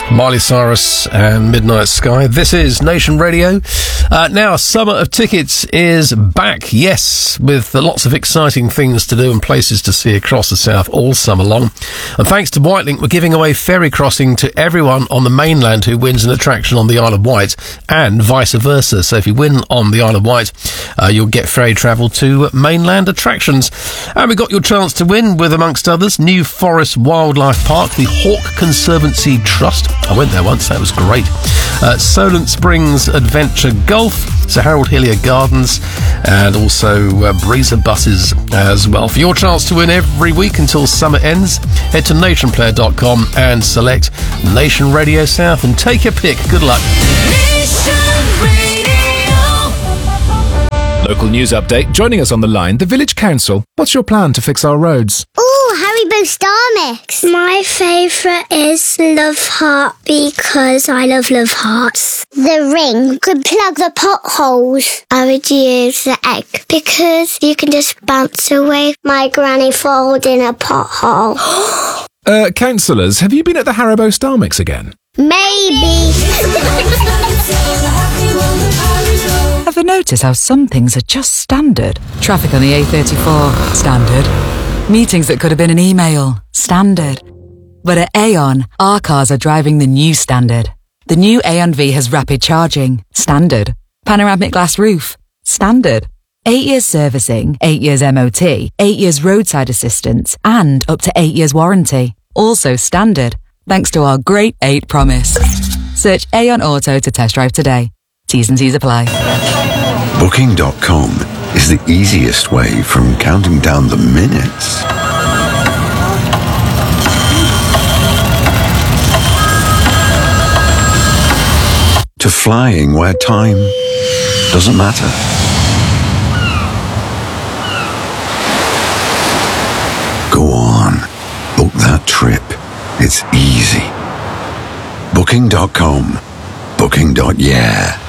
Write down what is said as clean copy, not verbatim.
Miley Cyrus and Midnight Sky. This is Nation Radio. Now, Summer of Tickets is back, yes, with lots of exciting things to do and places to see across the south all summer long. And thanks to Whitelink, we're giving away ferry crossing to everyone on the mainland who wins an attraction on the Isle of Wight, and vice versa. So if you win on the Isle of Wight, you'll get ferry travel to mainland attractions. And we got your chance to win with, amongst others, New Forest Wildlife Park, the Hawke Conservancy Trust. I went there once, that was great. Solent Springs Adventure Golf, Sir Harold Hillier Gardens, and also Breezer Buses as well. For your chance to win every week until summer ends, head to nationplayer.com and select Nation Radio South and take your pick. Good luck. Local news update. Joining us on the line, the Village Council. What's your plan to fix our roads? Haribo Star Mix. My favourite is Love Heart because I love Hearts. The ring could plug the potholes. I would use the egg because you can just bounce away my granny falls in a pothole. Councillors, have you been at the Haribo Star Mix again? Maybe. Ever notice how some things are just standard? Traffic on the A34, standard. Meetings that could have been an email, standard. But at Aon, our cars are driving the new standard. The new Aon V has rapid charging, standard. Panoramic glass roof, standard. 8 years servicing, 8 years MOT, 8 years roadside assistance, and up to 8 years warranty. Also standard, thanks to our Great 8 promise. Search Aon Auto to test drive today. T's and C's apply. Booking.com is the easiest way from counting down the minutes to flying where time doesn't matter. Go on, book that trip. It's easy. Booking.com. Booking.yeah.